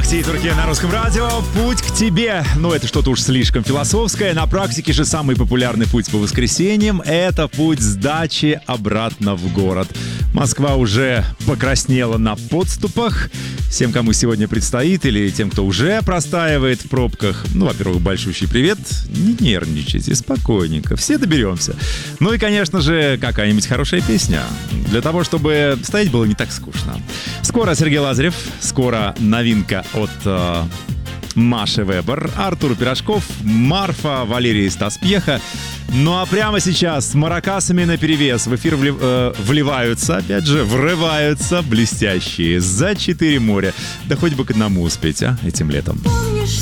Алексей Турке на Русском радио. Путь к тебе. Ну, это что-то уж слишком философское. На практике же самый популярный путь по воскресеньям — это путь с дачи обратно в город. Москва уже покраснела на подступах. Всем, кому сегодня предстоит, или тем, кто уже простаивает в пробках, ну, во-первых, большущий привет. Не нервничайте, спокойненько, все доберемся. Ну и, конечно же, какая-нибудь хорошая песня. Для того, чтобы стоять было не так скучно. Скоро Сергей Лазарев, скоро новинка от Маши Вебер, Артур Пирожков, Марфа, Валерий и Стас Пьеха. Ну а прямо сейчас с маракасами наперевес в эфир вливаются, опять же, врываются блестящие «За 4 моря». Да хоть бы к одному успеть, этим летом.